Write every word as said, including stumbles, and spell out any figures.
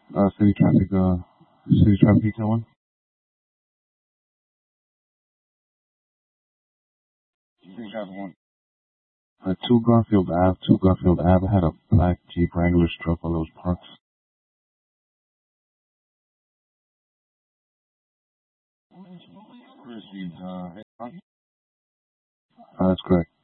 Uh, city traffic, uh, city traffic detail one. City traffic one. Uh, two Garfield Ave, two Garfield Ave. I had a black Jeep Wrangler truck while it was parked. Uh, that's correct.